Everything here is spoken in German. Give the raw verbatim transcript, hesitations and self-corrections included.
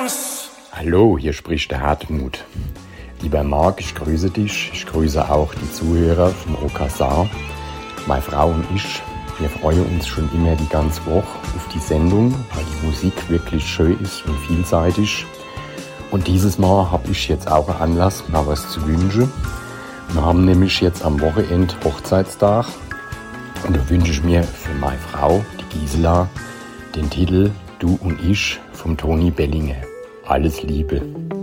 Hallo, hier spricht der Hartmut. Lieber Marc, ich grüße dich. Ich grüße auch die Zuhörer vom Okazar. Meine Frau und ich, wir freuen uns schon immer die ganze Woche auf die Sendung, weil die Musik wirklich schön ist und vielseitig. Und dieses Mal habe ich jetzt auch einen Anlass, mal was zu wünschen. Wir haben nämlich jetzt am Wochenende Hochzeitstag. Und da wünsche ich mir für meine Frau, die Gisela, den Titel Du und ich vom Toni Bellinger. Alles Liebe.